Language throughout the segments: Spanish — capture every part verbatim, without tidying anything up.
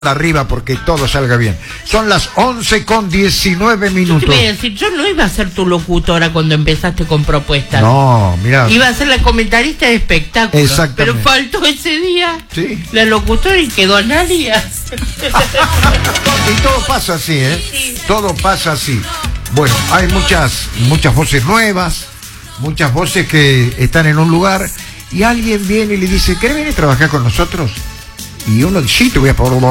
arriba porque todo salga bien. Son las once con diecinueve minutos. Yo te voy a decir, yo no iba a ser tu locutora cuando empezaste con propuestas. No, mira. Iba a ser la comentarista de espectáculos. Exactamente. Pero faltó ese día. Sí. La locutora y quedó Analia. Y todo pasa así, ¿eh? Sí. Todo pasa así. Bueno, hay muchas, muchas voces nuevas, muchas voces que están en un lugar y alguien viene y le dice, ¿querés venir a trabajar con nosotros? Y uno dice, sí, te voy a pagar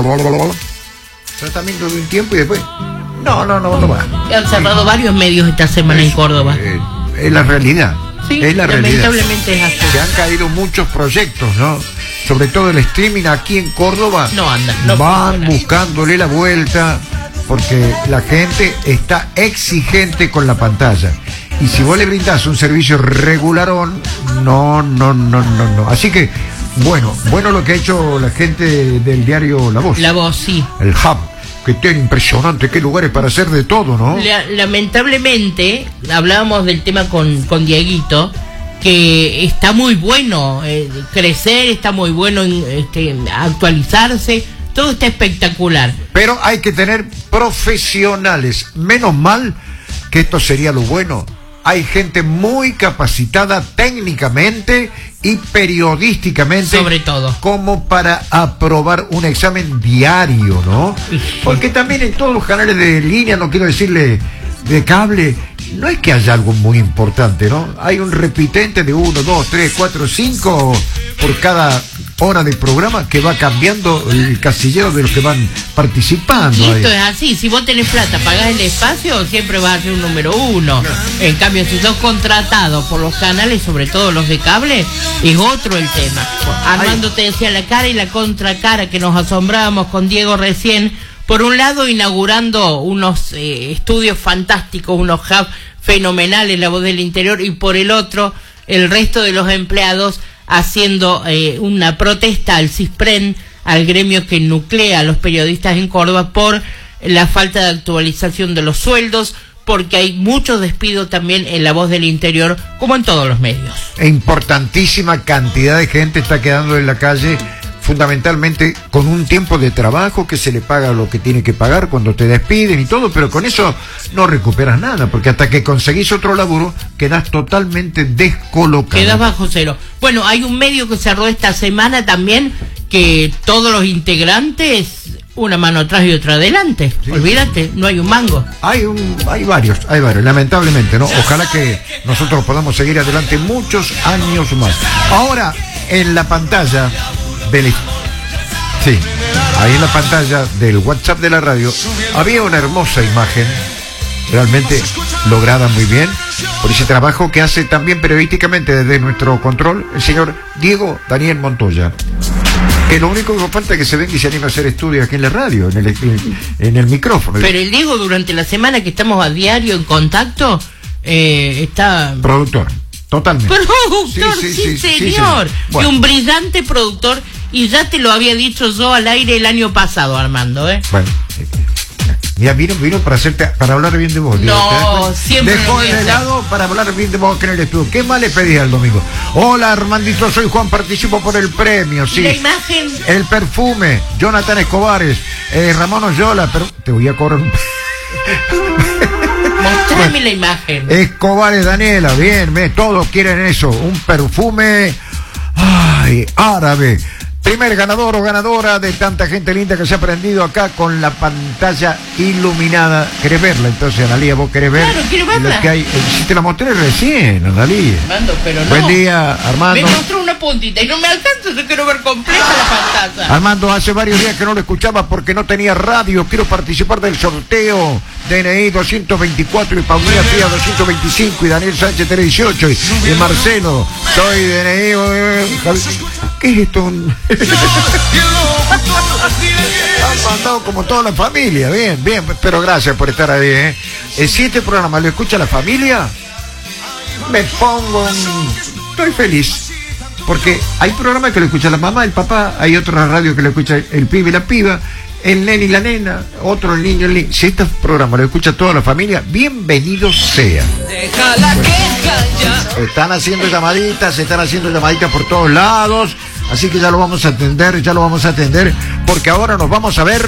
tratamiento de un tiempo y después, no, no, no, no va. Han cerrado varios medios esta semana en Córdoba. Eh, es la realidad. Sí, es la realidad. lamentablemente es así. Se han caído muchos proyectos, ¿no? Sobre todo el streaming aquí en Córdoba. No anda. No van funciona. buscándole la vuelta porque la gente está exigente con la pantalla. Y si vos le brindás un servicio regularón, no, no, no, no, no. Así que, bueno, bueno lo que ha hecho la gente del diario La Voz. La Voz, sí. El Hub, que tiene impresionante, qué lugares para hacer de todo, ¿no? La- lamentablemente, hablábamos del tema con, con Dieguito, que está muy bueno eh, crecer, está muy bueno este, actualizarse, todo está espectacular. Pero hay que tener profesionales. Menos mal que esto sería lo bueno. Hay gente muy capacitada técnicamente y periodísticamente. Sobre todo. Como para aprobar un examen diario, ¿no? Porque también en todos los canales de línea, no quiero decirle de cable, no es que haya algo muy importante, ¿no? Hay un repitente de uno, dos, tres, cuatro, cinco por cada hora del programa que va cambiando el casillero de los que van participando. Y ahí. esto es así, si vos tenés plata, pagás el espacio, siempre vas a ser un número uno. En cambio, si sos contratado por los canales, sobre todo los de cable, es otro el tema. Armando te decía la cara y la contracara que nos asombrábamos con Diego recién. Por un lado, inaugurando unos eh, estudios fantásticos, unos hubs fenomenales, La Voz del Interior, y por el otro, el resto de los empleados haciendo eh, una protesta al CISPREN, al gremio que nuclea a los periodistas en Córdoba, por la falta de actualización de los sueldos, porque hay mucho despido también en La Voz del Interior, como en todos los medios. E importantísima cantidad de gente está quedando en la calle, fundamentalmente con un tiempo de trabajo que se le paga lo que tiene que pagar cuando te despiden y todo, pero con eso no recuperas nada, porque hasta que conseguís otro laburo quedás totalmente descolocado. Quedas bajo cero. Bueno, hay un medio que cerró esta semana también, que todos los integrantes, una mano atrás y otra adelante. Sí. Olvídate, no hay un mango. Hay un, hay varios, hay varios, lamentablemente, ¿no? Ojalá que nosotros podamos seguir adelante muchos años más. Ahora, en la pantalla del... Sí, ahí en la pantalla del WhatsApp de la radio había una hermosa imagen, realmente lograda muy bien, por ese trabajo que hace también periodísticamente desde nuestro control el señor Diego Daniel Montoya. Que lo único que falta es que se venga y se anime a hacer estudios aquí en la radio, en el, en, en el micrófono. Pero el Diego, durante la semana que estamos a diario en contacto, eh, está... Productor, totalmente. Productor, sí, sí, sí, sí señor. Sí, sí. Bueno. Y un brillante productor, y ya te lo había dicho yo al aire el año pasado, Armando, ¿eh? Bueno, mira, vino, vino para hacerte, para hablar bien de vos. No, Digo, siempre. Dejó el helado para hablar bien de vos que en el estudio. ¿Qué más le pedís al domingo? Hola, Armandito, soy Juan, participo por el premio, sí. La imagen. El perfume, Jonathan Escobares, eh, Ramón Oyola, pero te voy a cobrar un... Mostrame bueno, la imagen. Escobares, Daniela, bien, bien, todos quieren eso, un perfume, ay, árabe. Primer ganador o ganadora de tanta gente linda que se ha prendido acá con la pantalla iluminada. ¿Querés verla entonces, Analía? ¿Vos querés ver? Claro, quiero verla. Lo que hay, si te la mostré recién, Analía. Armando, pero no. Buen día, Armando. Me mostró una puntita y no me alcanza, yo quiero ver completa la pantalla. Armando, hace varios días que no lo escuchaba porque no tenía radio. Quiero participar del sorteo. D N I doscientos veinticuatro y Paulina Fría doscientos veinticinco y Daniel Sánchez trescientos dieciocho y, y Marcelo. Soy D N I... Eh, ¿qué es esto? Han mandado como toda la familia, bien, bien, pero gracias por estar ahí, ¿eh? Si este programa lo escucha la familia, me pongo, estoy feliz, porque hay programas que lo escucha la mamá, el papá, hay otra radio que lo escucha el pibe y la piba, el nene y la nena, otro el niño, el niño. Si este programa lo escucha toda la familia, bienvenidos sean. Bueno, están haciendo llamaditas, se están haciendo llamaditas por todos lados. Así que ya lo vamos a atender, ya lo vamos a atender, porque ahora nos vamos a ver